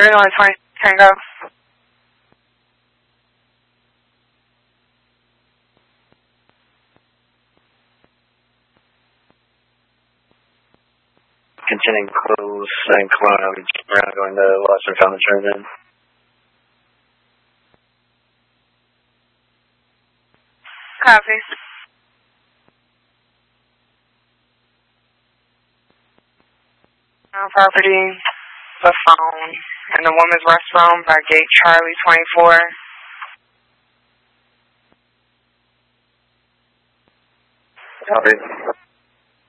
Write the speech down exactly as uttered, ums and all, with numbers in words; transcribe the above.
Illinois twenty, Tango. Continuing close and Kelowna, we are going to Lost and Found the turn in. Copy. Uh, property, the phone, and the women's restroom by gate Charlie twenty-four. Copy.